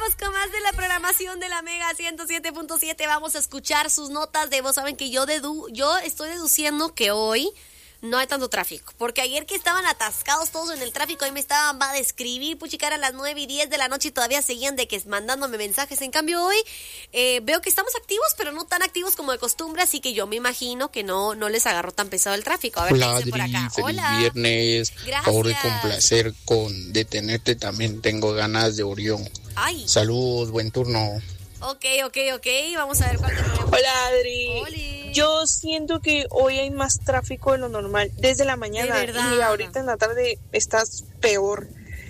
Seguimos con más de la programación de la Mega 107.7. Vamos a escuchar sus notas de voz. Saben que yo estoy deduciendo que hoy no hay tanto tráfico, porque ayer que estaban atascados todos en el tráfico, ahí me estaban de escribir, puchicar a las 9:10 de la noche y todavía seguían mandándome mensajes. En cambio hoy veo que estamos activos, pero no tan activos como de costumbre, así que yo me imagino que no les agarró tan pesado el tráfico. A ver, hola, qué dice por acá. Feliz Hola. viernes. Gracias. Favor de complacer con detenerte, también tengo ganas de Orión. Ay. Saludos, buen turno. Ok, vamos a ver cuál tenemos. Hola, Adri. Oli. Yo siento que hoy hay más tráfico de lo normal desde la mañana, De verdad. y ahorita en la tarde estás peor.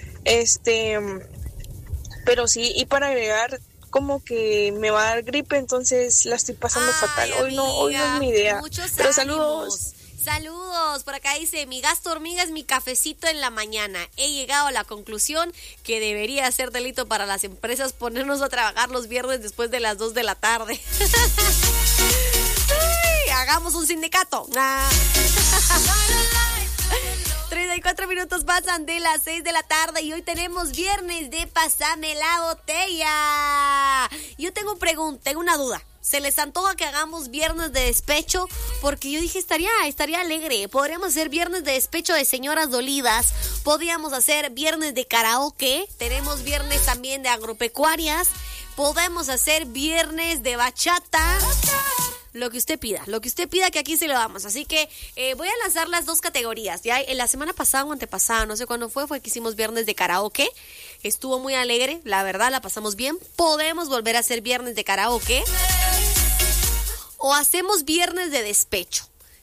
Pero sí, y para agregar, como que me va a dar gripe, entonces la estoy pasando fatal. Hoy no es mi idea. Muchos Pero ánimos. Saludos, por acá dice, mi gasto hormiga es mi cafecito en la mañana. He llegado a la conclusión que debería ser delito para las empresas ponernos a trabajar los viernes después de las 2 de la tarde. Ay, hagamos un sindicato. 34 minutos pasan de las 6 de la tarde y hoy tenemos viernes de Pásame la Botella. Yo tengo una duda. ¿Se les antoja que hagamos viernes de despecho? Porque yo dije, estaría alegre. Podríamos hacer viernes de despecho de señoras dolidas. Podríamos hacer viernes de karaoke. Tenemos viernes también de agropecuarias. Podemos hacer viernes de bachata. Lo que usted pida, que aquí se lo damos. Así que voy a lanzar las dos categorías. Ya en la semana pasada o antepasada, no sé cuándo fue que hicimos viernes de karaoke. Estuvo muy alegre, la verdad, la pasamos bien. Podemos volver a hacer viernes de karaoke. O hacemos viernes de despecho.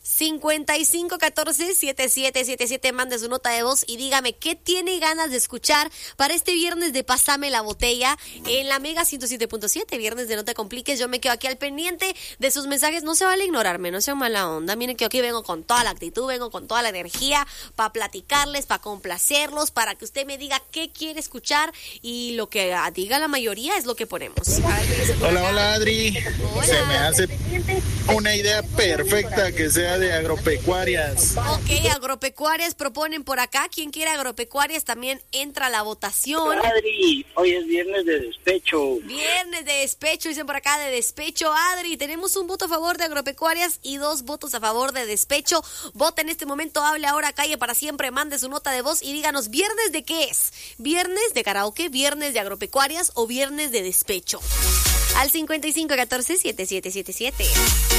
5514-7777, mande su nota de voz y dígame qué tiene ganas de escuchar para este viernes de Pásame la Botella en la Mega 107.7, viernes de No Te Compliques. Yo me quedo aquí al pendiente de sus mensajes, no se vale ignorarme, no sea mala onda. Miren que aquí vengo con toda la actitud, vengo con toda la energía para platicarles, para complacerlos, para que usted me diga qué quiere escuchar y lo que diga la mayoría es lo que ponemos. Hola Adri. Hola. Se me hace una idea perfecta que sea de agropecuarias. Ok, agropecuarias proponen por acá. ¿Quién quiere agropecuarias? También entra a la votación. Adri, hoy es viernes de despecho. Viernes de despecho, dicen por acá, de despecho. Adri, tenemos un voto a favor de agropecuarias y 2 votos a favor de despecho. Vota en este momento, hable ahora, calle para siempre, mande su nota de voz y díganos, ¿viernes de qué es? ¿Viernes de karaoke, viernes de agropecuarias o viernes de despecho? Al 5514-7777.